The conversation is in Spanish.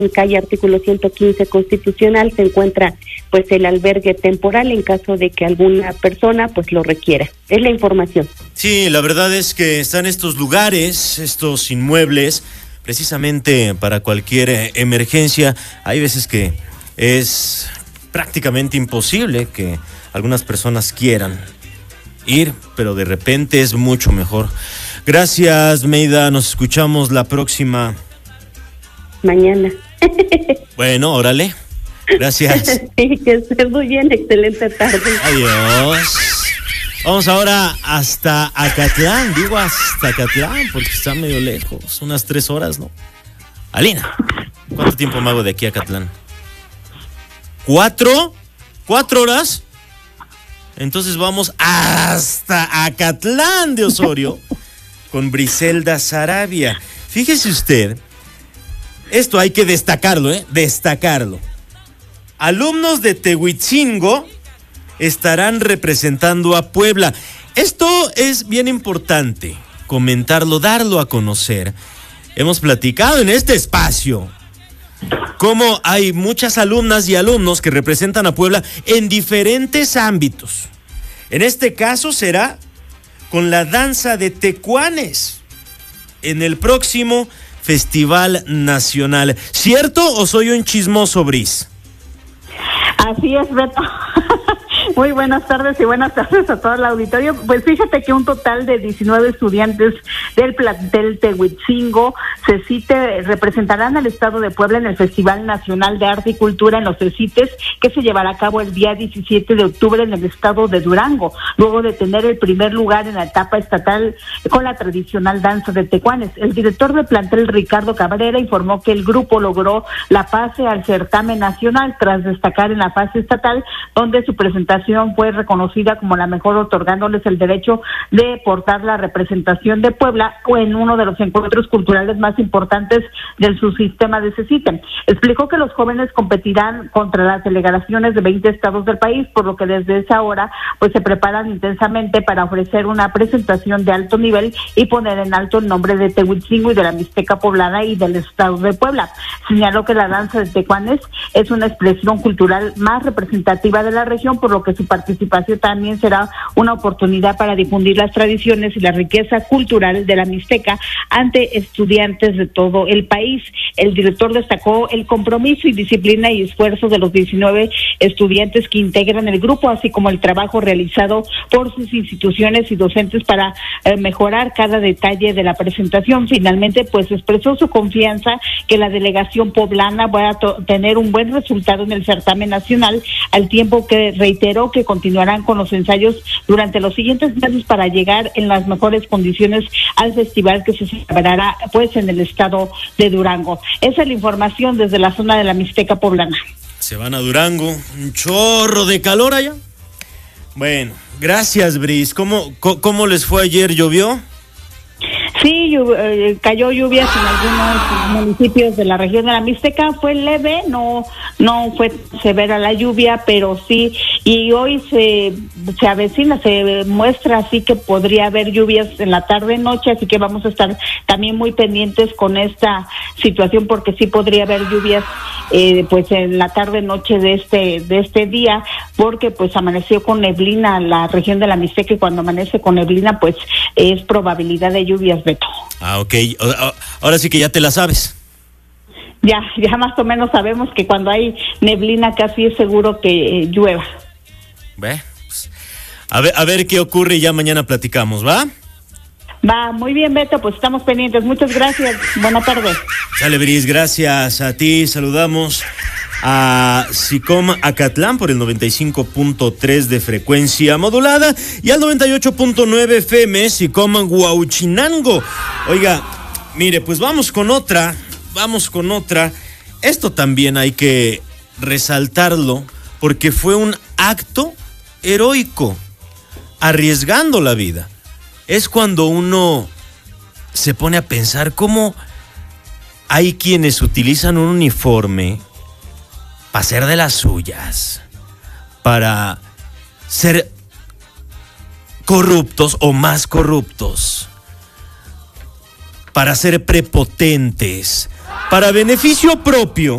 en calle Artículo 115 Constitucional se encuentra pues el albergue temporal en caso de que alguna persona pues lo requiera. Es la información. Sí, la verdad es que están estos lugares, estos inmuebles, precisamente para cualquier emergencia. Hay veces que es prácticamente imposible que algunas personas quieran ir, pero de repente es mucho mejor. Gracias, Meida, nos escuchamos la próxima. Mañana. Bueno, órale. Gracias. Sí, que estés muy bien, excelente tarde. Adiós. Vamos ahora hasta Acatlán, digo hasta Acatlán, porque está medio lejos, unas 3 horas, ¿no? Alina, ¿cuánto tiempo me hago de aquí a Acatlán? ¿4 horas? Entonces vamos hasta Acatlán de Osorio con Briselda Sarabia. Fíjese usted, esto hay que destacarlo, destacarlo. Alumnos de Tehuitzingo estarán representando a Puebla. Esto es bien importante comentarlo, darlo a conocer. Hemos platicado en este espacio cómo hay muchas alumnas y alumnos que representan a Puebla en diferentes ámbitos. En este caso será con la danza de tecuanes en el próximo Festival Nacional. ¿Cierto o soy un chismoso, Bris? Así es, Beto. Muy buenas tardes y buenas tardes a todo el auditorio. Pues fíjate que un total de 19 estudiantes del plantel Tehuitzingo CECITE representarán al estado de Puebla en el Festival Nacional de Arte y Cultura en los CECITES, que se llevará a cabo el día 17 de octubre en el estado de Durango, luego de tener el primer lugar en la etapa estatal con la tradicional danza de tecuanes. El director del plantel, Ricardo Cabrera, informó que el grupo logró la pase al certamen nacional tras destacar en la fase estatal, donde su presentación fue reconocida como la mejor, otorgándoles el derecho de portar la representación de Puebla en uno de los encuentros culturales más importantes del subsistema de CECITE. Explicó que los jóvenes competirán contra las delegaciones de 20 estados del país, por lo que desde esa hora pues se preparan intensamente para ofrecer una presentación de alto nivel y poner en alto el nombre de Tehuitzingo y de la Mixteca poblana y del estado de Puebla. Señaló que la danza de tecuanes es una expresión cultural más representativa de la región, por lo que su participación también será una oportunidad para difundir las tradiciones y la riqueza cultural de la Mixteca ante estudiantes de todo el país. El director destacó el compromiso y disciplina y esfuerzo de los 19 estudiantes que integran el grupo, así como el trabajo realizado por sus instituciones y docentes para mejorar cada detalle de la presentación. Finalmente, pues expresó su confianza que la delegación poblana va a tener un buen resultado en el certamen nacional, al tiempo que reiteró que continuarán con los ensayos durante los siguientes meses para llegar en las mejores condiciones al festival que se celebrará pues en el estado de Durango. Esa es la información desde la zona de la Mixteca poblana. Se van a Durango, un chorro de calor allá. Bueno, gracias, Bris. ¿Cómo les fue ayer? ¿Llovió? Sí, cayó lluvias en algunos municipios de la región de la Mixteca. Fue leve, no fue severa la lluvia, pero sí, y hoy se avecina, se muestra así que podría haber lluvias en la tarde-noche, así que vamos a estar también muy pendientes con esta situación, porque sí podría haber lluvias pues en la tarde-noche de este día, porque pues amaneció con neblina la región de la Mixteca, y cuando amanece con neblina pues es probabilidad de lluvias, Beto. Ah, ok. Ahora sí que ya te la sabes. Ya más o menos sabemos que cuando hay neblina casi es seguro que llueva. Pues, a ver qué ocurre y ya mañana platicamos, ¿va? Va, muy bien, Beto, pues estamos pendientes. Muchas gracias. Buenas tardes. Sale, Bris, gracias a ti. Saludamos a SICOM Acatlán por el 95.3 de frecuencia modulada y al 98.9 FM SICOM Huauchinango. Oiga, mire, pues vamos con otra. Esto también hay que resaltarlo porque fue un acto heroico, arriesgando la vida. Es cuando uno se pone a pensar cómo hay quienes utilizan un uniforme para hacer de las suyas, para ser corruptos o más corruptos, para ser prepotentes, para beneficio propio.